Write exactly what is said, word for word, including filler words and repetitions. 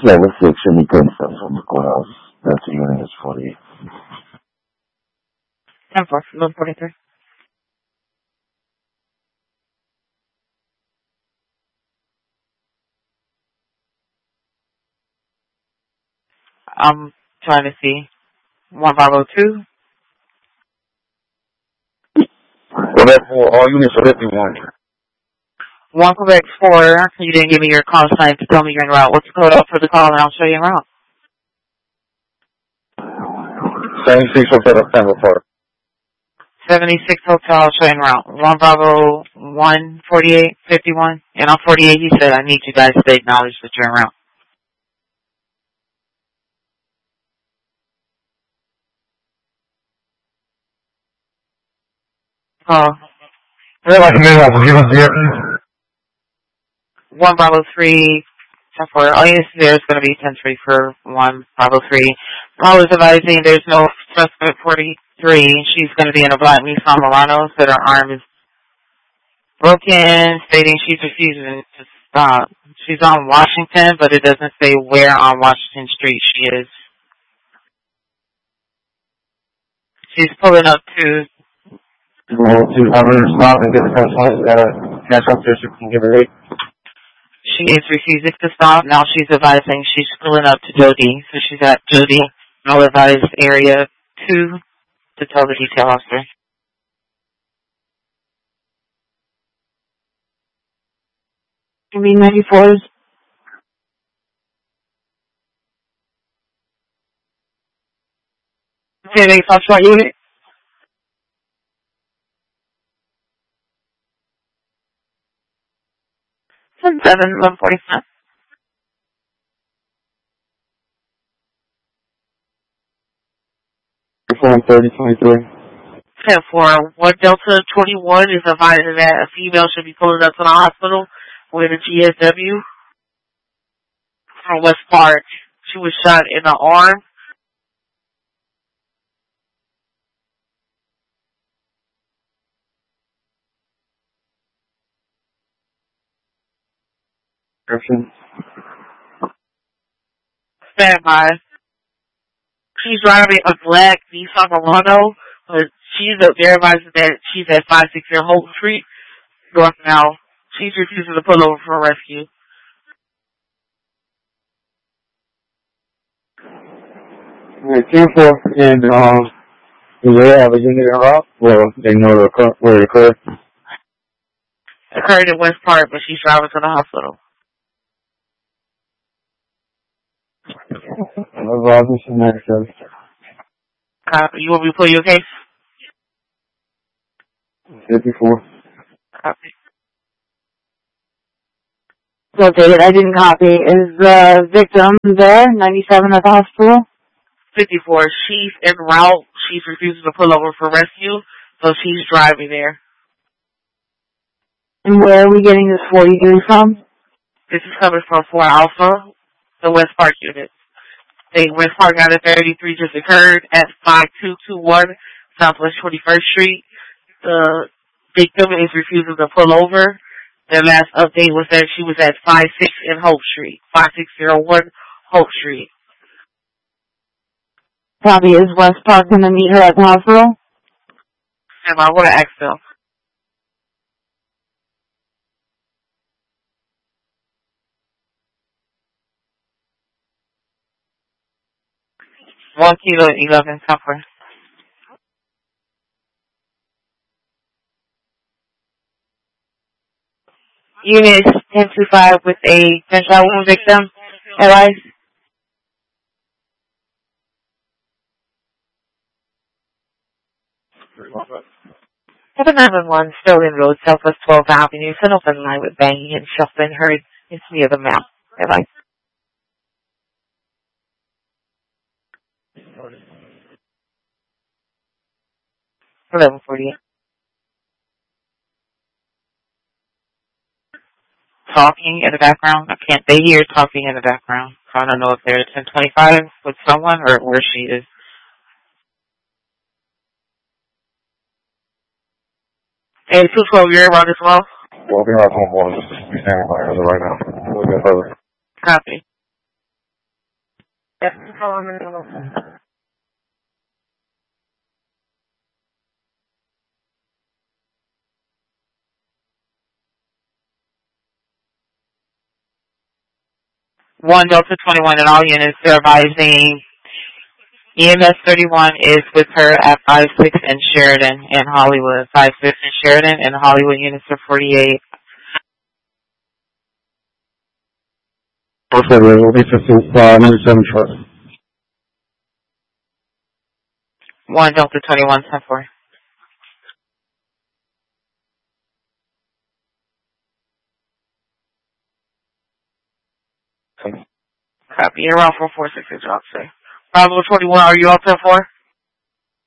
level six and you couldn't step from the courthouse. That's the unit is forty-eight. ten four, eleven forty-three. I'm trying to see. one five oh two. Well, that's for all units are fifty-one. one Quebec four. You didn't give me your call sign to tell me you're en route. What's the code up for the call and I'll show you en route? seventy-six Hotel Pembroke Park. seventy-six Hotel, show you en route. one five oh one, forty-eight, fifty-one. And on forty-eight, he said, I need you guys to acknowledge that you're en route. Oh. Yeah, like a minute, I'll give us the one five oh three, ten four. All you need to do is going to be ten three for one five oh three. I was advising there's no suspect forty-three. She's going to be in a black Nissan Murano, so her arm is broken, stating she's refusing to stop. She's on Washington, but it doesn't say where on Washington Street she is. She's pulling up to... Well, to have her stop and get the first one, you gotta catch up to her so you can give her rate. She is refusing to stop. Now she's advising she's pulling up to Jody. So she's at Jody, I'll advise area two to tell the detail officer. You mean ninety-fours? Okay, they talk about unit. ten seven, eleven forty-five. Perform thirty twenty-three. ten four. What Delta twenty-one is advising that a female should be pulling up to the hospital with a G S W from West Park. She was shot in the arm. Description. Stand by. She's driving a black Nissan Murano, but she's up there advising that she's at five sixty Holt Street, north now. She's refusing to pull over for rescue. Alright, ten four, and, um, do they have a unit en route? Well, they know the occur- where it occurred. Occurred in West Park, but she's driving to the hospital. Rob, this is next service. Copy. You want me to pull your case? fifty-four. Copy. Located. I didn't copy. Is the victim there? ninety-seven at the hospital? fifty-four. She's en route. She's refusing to pull over for rescue, so she's driving there. And where are we getting this forty-three from? This is coming from four Alpha, the West Park unit. The West Park out of thirty-three just occurred at five two two one Southwest twenty-first Street. The victim is refusing to pull over. The last update was that she was at five six in Hope Street. five six zero one Hope Street. Probably is West Park going to meet her at the hospital? And I want to ask them. One kilo eleven copper. Unit ten two five with a gunshot wound victim. Allies. seven nine one one, Sterling Road, Southwest twelfth Avenue, an open line with banging and shuffling heard. It's near the mouth. Allies. eleven forty-eight. Talking in the background. I can't. They hear talking in the background. So I don't know if they're at ten twenty-five with someone or where she is. Hey, two twelve, you're around as well? Well, we're not home one. Just be standing by her right now. We'll get further. Copy. Yes, follow me in the local. One Delta twenty-one and all units are advising E M S thirty-one is with her at five six in Sheridan and Hollywood. five six in Sheridan and Hollywood units are forty-eight. Okay, we'll be fifty, uh, number seven short. One Delta twenty-one, ten four. Okay. Copy. You're around four four six six, I'll say. Bravo twenty-one, are you all ten four?